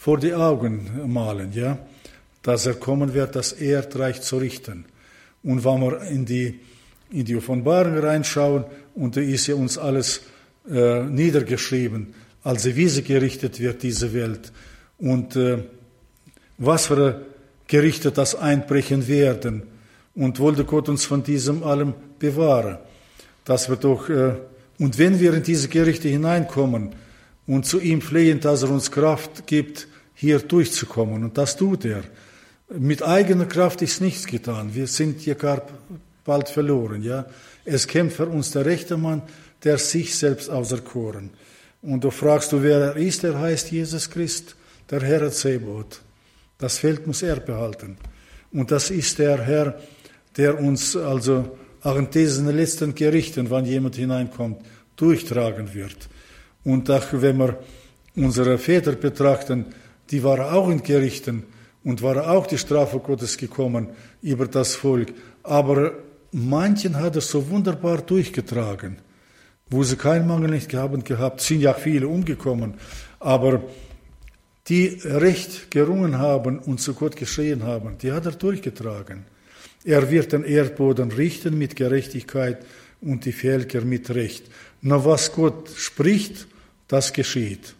vor die Augen malen, ja, dass er kommen wird, das Erdreich zu richten. Und wenn wir in die Offenbarung reinschauen, und da ist ja uns alles niedergeschrieben, als wie gerichtet wird diese Welt und was für Gerichte das einbrechen werden. Und wollte Gott uns von diesem allem bewahren. Dass wir doch, und wenn wir in diese Gerichte hineinkommen und zu ihm flehen, dass er uns Kraft gibt, hier durchzukommen, und das tut er. Mit eigener Kraft ist nichts getan. Wir sind ja gar bald verloren, ja. Es kämpft für uns der rechte Mann, der sich selbst auserkoren. Und du fragst du, wer er ist, er heißt Jesus Christ, der Herr Zebaoth. Das Feld muss er behalten. Und das ist der Herr, der uns also auch in diesen letzten Gerichten, wenn jemand hineinkommt, durchtragen wird. Und auch wenn wir unsere Väter betrachten, die waren auch in Gerichten und waren auch die Strafe Gottes gekommen über das Volk. Aber manchen hat er so wunderbar durchgetragen, wo sie keinen Mangel nicht gehabt, sind ja viele umgekommen, aber die Recht gerungen haben und zu Gott geschrien haben, die hat er durchgetragen. Er wird den Erdboden richten mit Gerechtigkeit und die Völker mit Recht. Nur was Gott spricht, das geschieht.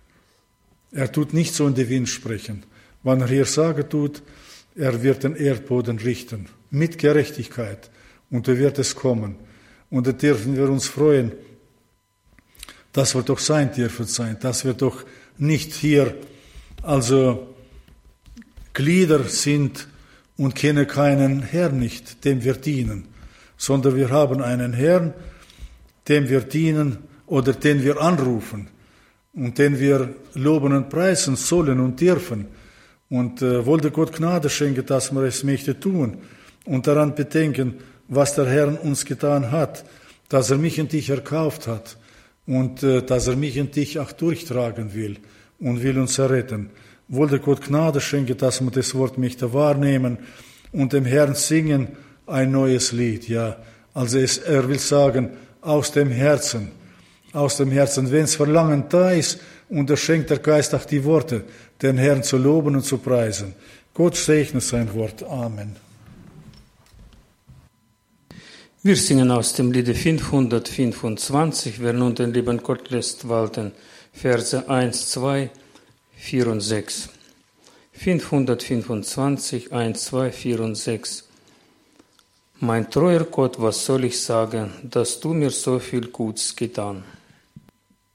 Er tut nicht so in den Wind sprechen. Wenn er hier sagen tut, er wird den Erdboden richten mit Gerechtigkeit und da wird es kommen. Und da dürfen wir uns freuen, dass wir doch sein dürfen sein, dass wir doch nicht hier also Glieder sind und kennen keinen Herrn nicht, dem wir dienen, sondern wir haben einen Herrn, dem wir dienen oder den wir anrufen und den wir loben und preisen sollen und dürfen. Und wollte Gott Gnade schenken, dass wir es möchte tun und daran bedenken, was der Herr uns getan hat, dass er mich und dich erkauft hat und dass er mich und dich auch durchtragen will und will uns erretten. Wollte Gott Gnade schenken, dass wir das Wort möchte wahrnehmen und dem Herrn singen ein neues Lied. Ja, also er will sagen, aus dem Herzen, wenn es Verlangen da ist, und er schenkt der Geist auch die Worte, den Herrn zu loben und zu preisen. Gott segne sein Wort. Amen. Wir singen aus dem Liede 525, wer nun den lieben Gott lässt walten, Verse 1, 2, 4 und 6. 525, 1, 2, 4 und 6. Mein treuer Gott, was soll ich sagen, dass du mir so viel Gutes getan?